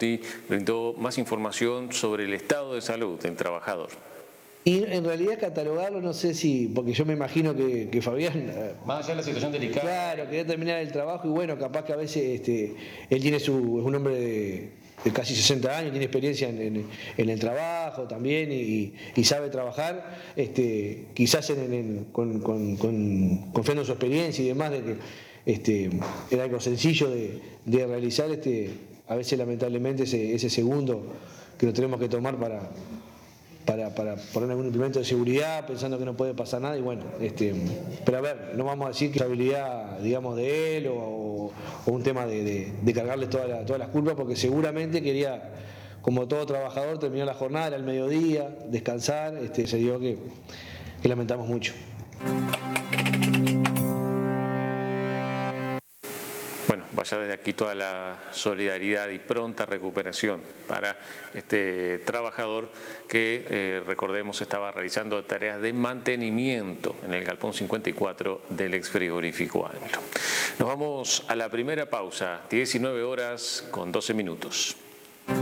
Menotti brindó más información sobre el estado de salud del trabajador. Y en realidad catalogarlo, no sé si, porque yo me imagino que Fabián, más allá de la situación delicada, claro, quería terminar el trabajo y bueno, capaz que a veces él tiene es un hombre de casi 60 años, tiene experiencia en el trabajo también y sabe trabajar, quizás confiando en su experiencia y demás, de que era algo sencillo de realizar, a veces lamentablemente ese segundo que lo tenemos que tomar para poner algún implemento de seguridad pensando que no puede pasar nada y bueno, pero a ver, no vamos a decir que es habilidad, digamos, de él o un tema de cargarle todas las culpas, porque seguramente quería, como todo trabajador, terminar la jornada, era el mediodía, descansar, se dio que lamentamos mucho. Bueno, vaya desde aquí toda la solidaridad y pronta recuperación para este trabajador que, recordemos, estaba realizando tareas de mantenimiento en el galpón 54 del ex frigorífico Anglo. Nos vamos a la primera pausa, 19 horas con 12 minutos.